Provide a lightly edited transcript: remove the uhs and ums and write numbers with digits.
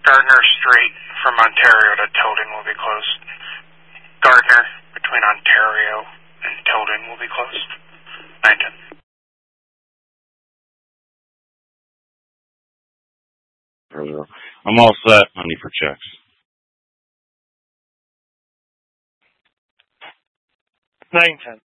Gardner Street from Ontario to Tilden will be closed. Gardner between Ontario and Tilden will be closed. 9-10. I'm all set. Money for checks. 9-10.